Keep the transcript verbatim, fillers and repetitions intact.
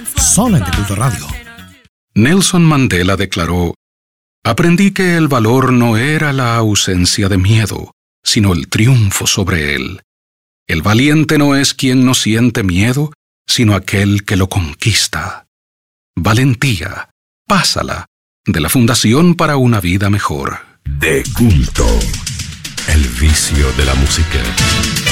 Solo en Culto Radio. Nelson Mandela declaró: aprendí que el valor no era la ausencia de miedo, sino el triunfo sobre él. El valiente no es quien no siente miedo, sino aquel que lo conquista. Valentía, pásala, de la Fundación para una Vida Mejor. De culto, el vicio de la música.